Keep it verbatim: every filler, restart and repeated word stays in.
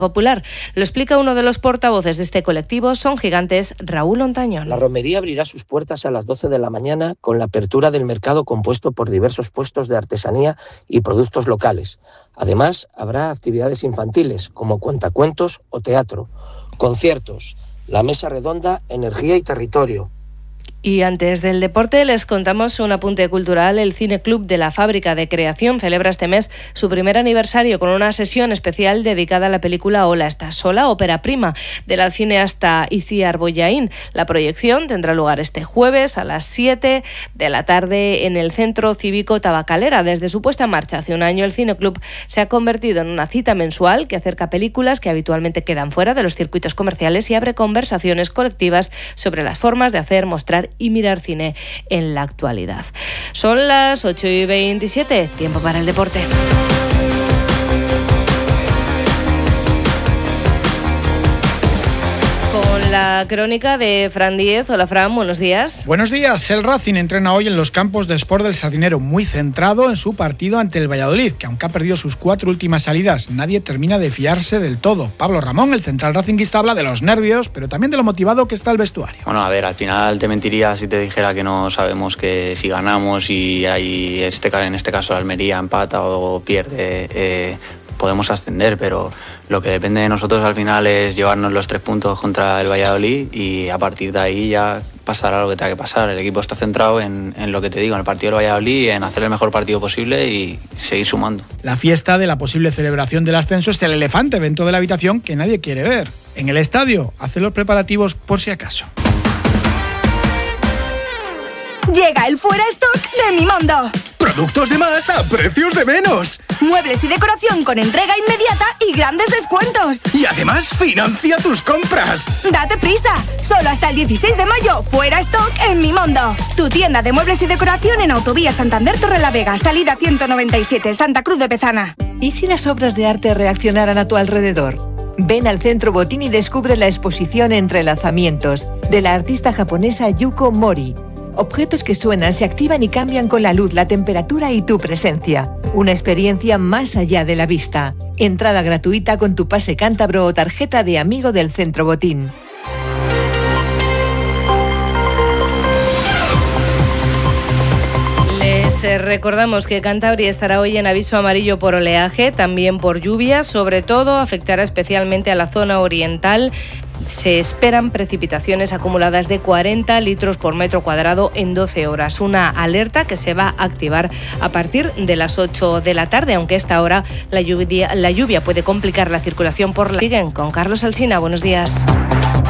Popular. Lo explica uno de los portavoces de este colectivo, Son Gigantes, Raúl Ontañón. La romería abrirá sus puertas a las doce de la mañana con la apertura del mercado compuesto por diversos puestos de artesanía y productos locales. Además, habrá actividades infantiles como cuentacuentos o teatro, conciertos, la mesa redonda, energía y territorio. Y antes del deporte les contamos un apunte cultural. El Cine Club de la Fábrica de Creación celebra este mes su primer aniversario con una sesión especial dedicada a la película Hola, ¿estás sola?, ópera prima de la cineasta Itziar Bollaín. La proyección tendrá lugar este jueves a las siete de la tarde en el Centro Cívico Tabacalera. Desde su puesta en marcha hace un año, el Cine Club se ha convertido en una cita mensual que acerca películas que habitualmente quedan fuera de los circuitos comerciales y abre conversaciones colectivas sobre las formas de hacer, mostrar y mirar cine en la actualidad. Son las ocho y veintisiete, tiempo para el deporte. Con la crónica de Fran Díez. Hola Fran, buenos días. Buenos días. El Racing entrena hoy en los campos de Sport del Sardinero, muy centrado en su partido ante el Valladolid, que aunque ha perdido sus cuatro últimas salidas, nadie termina de fiarse del todo. Pablo Ramón, el central racinguista, habla de los nervios, pero también de lo motivado que está el vestuario. Bueno, a ver, al final te mentiría si te dijera que no sabemos que si ganamos y hay este, en este caso Almería empata o pierde, eh, podemos ascender, pero lo que depende de nosotros al final es llevarnos los tres puntos contra el Valladolid y a partir de ahí ya pasará lo que tenga que pasar. El equipo está centrado en, en lo que te digo, en el partido del Valladolid, en hacer el mejor partido posible y seguir sumando. La fiesta de la posible celebración del ascenso es el elefante dentro de la habitación que nadie quiere ver. En el estadio hace los preparativos por si acaso. Llega el Fuera Stock de Mimondo. Productos de más a precios de menos. Muebles y decoración con entrega inmediata y grandes descuentos. Y además financia tus compras. Date prisa. Solo hasta el dieciséis de mayo, Fuera Stock en Mimondo. Tu tienda de muebles y decoración en Autovía Santander Torrelavega, salida ciento noventa y siete, Santa Cruz de Pezana. ¿Y si las obras de arte reaccionaran a tu alrededor? Ven al Centro Botín y descubre la exposición Entrelazamientos de la artista japonesa Yuko Mori. Objetos que suenan, se activan y cambian con la luz, la temperatura y tu presencia. Una experiencia más allá de la vista. Entrada gratuita con tu pase cántabro o tarjeta de amigo del Centro Botín. Les recordamos que Cantabria estará hoy en aviso amarillo por oleaje, también por lluvia, sobre todo afectará especialmente a la zona oriental. Se esperan precipitaciones acumuladas de cuarenta litros por metro cuadrado en doce horas. Una alerta que se va a activar a partir de las ocho de la tarde, aunque a esta hora la lluvia, la lluvia puede complicar la circulación por la... Siguen con Carlos Alsina. Buenos días.